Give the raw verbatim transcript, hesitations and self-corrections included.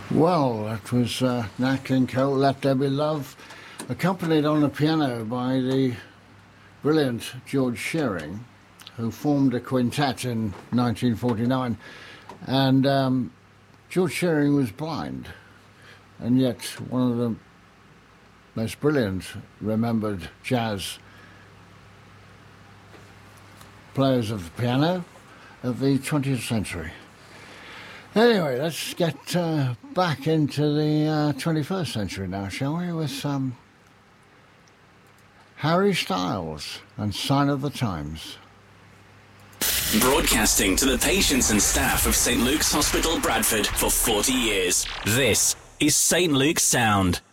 Well, that was uh, Nat King Cole, Let There Be Love, accompanied on the piano by the brilliant George Shearing, who formed a quintet in nineteen forty-nine. And um, George Shearing was blind, and yet one of the most brilliant remembered jazz players of the piano of the twentieth century. Anyway, let's get uh, back into the uh, twenty-first century now, shall we, with um, Harry Styles and Sign of the Times. Broadcasting to the patients and staff of Saint Luke's Hospital, Bradford for forty years. This is Saint Luke's Sound.